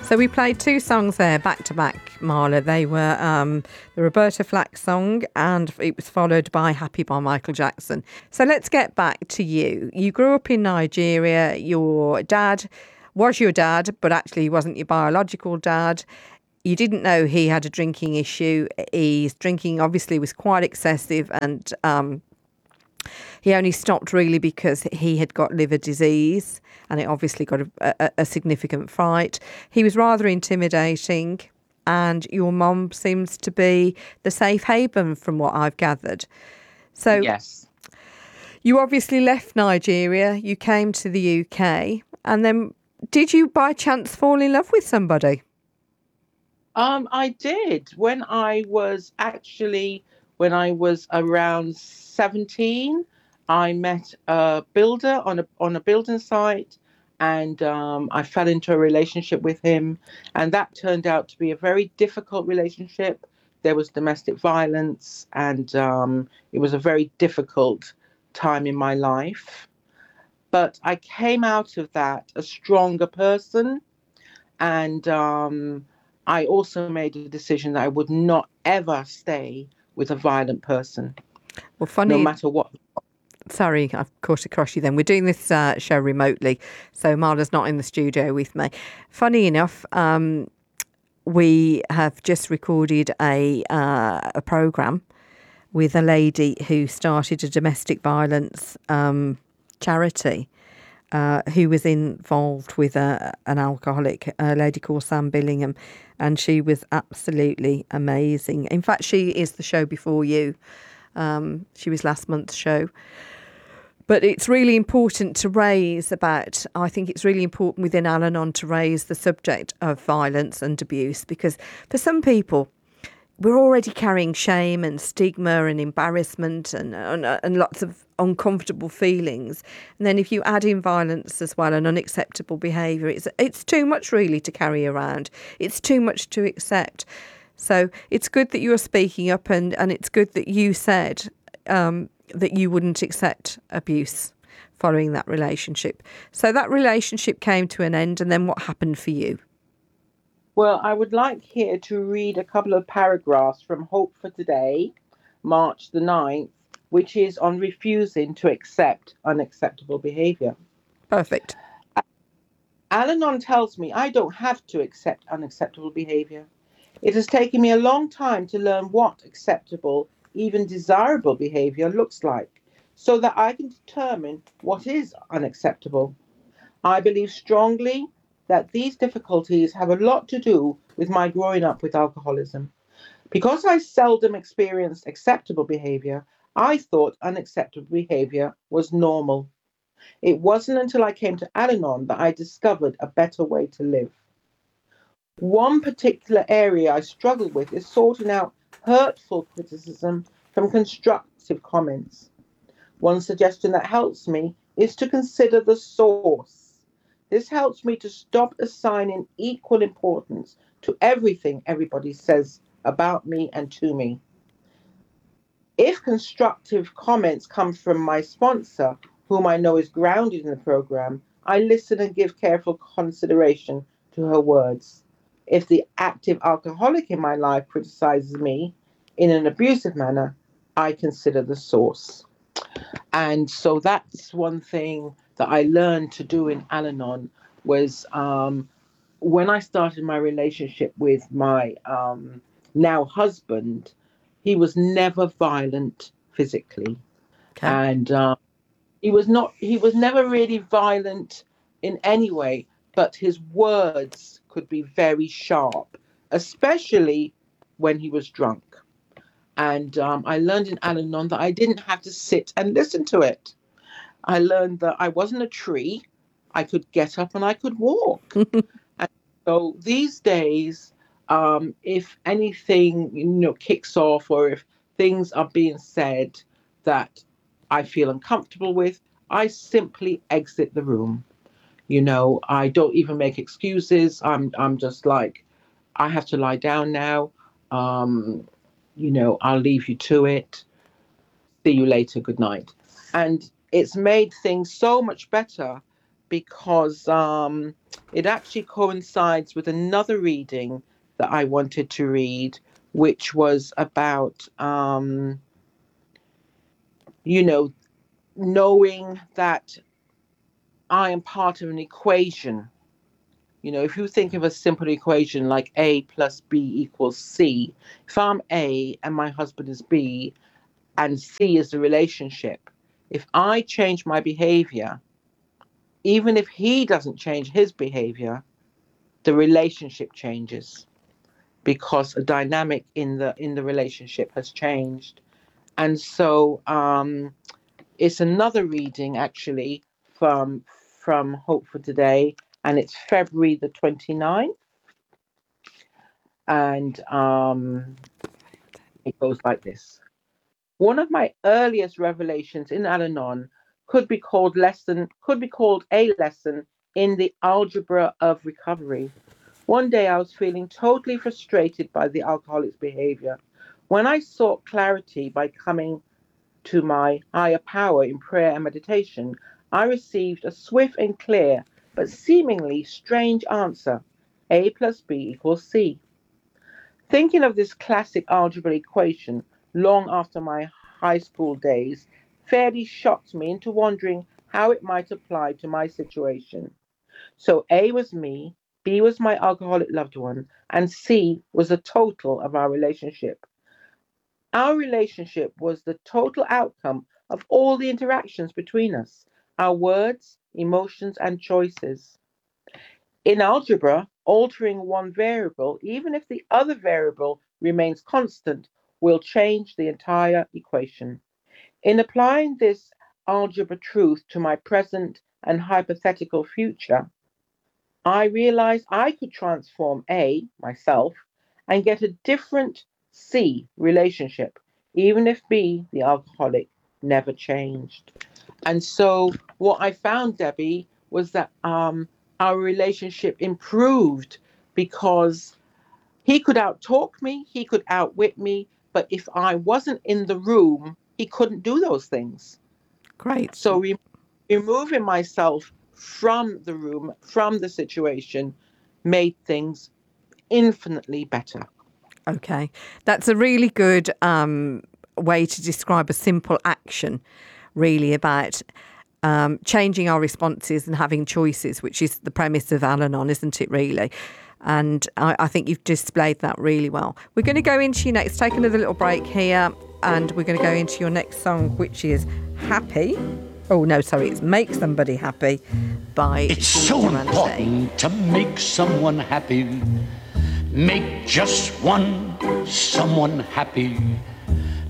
So we played two songs there back to back, Marla. They were the Roberta Flack song, and it was followed by Happy by Michael Jackson. So let's get back to you. You grew up in Nigeria. Your dad was your dad, but actually he wasn't your biological dad. You didn't know he had a drinking issue. His drinking obviously was quite excessive, and he only stopped really because he had got liver disease, and it obviously got a significant fight. He was rather intimidating, and your mum seems to be the safe haven from what I've gathered. So yes, you obviously left Nigeria, you came to the UK, and then did you by chance fall in love with somebody? I did when I was around 17. I met a builder on a building site, and I fell into a relationship with him, and that turned out to be a very difficult relationship. There was domestic violence, and it was a very difficult time in my life. But I came out of that a stronger person, and I also made a decision that I would not ever stay with a violent person, Well, no funny. matter what. Sorry, I've caught across you then. We're doing this show remotely, so Marla's not in the studio with me. Funny enough, we have just recorded a programme with a lady who started a domestic violence charity, who was involved with an alcoholic, a lady called Sam Billingham, and she was absolutely amazing. In fact, she is the show before you. She was last month's show. But it's really important to raise I think it's really important within Al-Anon to raise the subject of violence and abuse, because for some people, we're already carrying shame and stigma and embarrassment and lots of uncomfortable feelings. And then if you add in violence as well and unacceptable behaviour, it's too much really to carry around. It's too much to accept. So it's good that you're speaking up, and it's good that you said that you wouldn't accept abuse following that relationship. So that relationship came to an end, and then what happened for you? Well, I would like here to read a couple of paragraphs from Hope for Today, March the 9th, which is on refusing to accept unacceptable behaviour. Perfect. Al-Anon tells me I don't have to accept unacceptable behaviour. It has taken me a long time to learn what acceptable, even desirable behaviour looks like, so that I can determine what is unacceptable. I believe strongly that these difficulties have a lot to do with my growing up with alcoholism. Because I seldom experienced acceptable behaviour, I thought unacceptable behaviour was normal. It wasn't until I came to Al-Anon that I discovered a better way to live. One particular area I struggle with is sorting out hurtful criticism from constructive comments. One suggestion that helps me is to consider the source. This helps me to stop assigning equal importance to everything everybody says about me and to me. If constructive comments come from my sponsor, whom I know is grounded in the program, I listen and give careful consideration to her words. If the active alcoholic in my life criticizes me in an abusive manner, I consider the source. And so that's one thing that I learned to do in Al-Anon was when I started my relationship with my now husband, he was never violent physically. Okay. And he was never really violent in any way, but his words could be very sharp, especially when he was drunk. And I learned in Al-Anon that I didn't have to sit and listen to it. I learned that I wasn't a tree. I could get up and I could walk. And so these days, if anything, kicks off, or if things are being said that I feel uncomfortable with, I simply exit the room. I don't even make excuses. I'm just like, I have to lie down now. I'll leave you to it. See you later. Good night. And it's made things so much better because it actually coincides with another reading that I wanted to read, which was about, knowing that I am part of an equation. If you think of a simple equation like A plus B equals C, if I'm A and my husband is B and C is the relationship, if I change my behavior, even if he doesn't change his behavior, the relationship changes because a dynamic in the relationship has changed. And so it's another reading actually from Hope for Today, and it's February the 29th. And it goes like this. One of my earliest revelations in Al-Anon could be called a lesson in the algebra of recovery. One day I was feeling totally frustrated by the alcoholic's behavior. When I sought clarity by coming to my higher power in prayer and meditation, I received a swift and clear but seemingly strange answer: A plus B equals C. Thinking of this classic algebra equation long after my high school days fairly shocked me into wondering how it might apply to my situation. So A was me, B was my alcoholic loved one, and C was the total of our relationship. Our relationship was the total outcome of all the interactions between us, our words, emotions, and choices. In algebra, altering one variable, even if the other variable remains constant, will change the entire equation. In applying this algebra truth to my present and hypothetical future, I realized I could transform A, myself, and get a different C relationship, even if B, the alcoholic, never changed. And so what I found, Debbie, was that our relationship improved because he could outtalk me, he could outwit me, but if I wasn't in the room, he couldn't do those things. Great. So removing myself from the room, from the situation, made things infinitely better. Okay. That's a really good way to describe a simple action, really, about changing our responses and having choices, which is the premise of Al-Anon, isn't it, really? And I think you've displayed that really well. We're going to go into your next, take another little break here, and we're going to go into your next song, which is Happy. Oh, no, sorry, it's Make Somebody Happy by It's so important to make someone happy. Make just one someone happy.